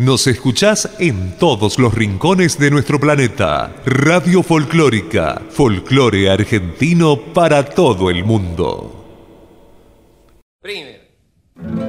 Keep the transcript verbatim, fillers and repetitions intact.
Nos escuchás en todos los rincones de nuestro planeta. Radio Folclórica, folclore argentino para todo el mundo. Primero.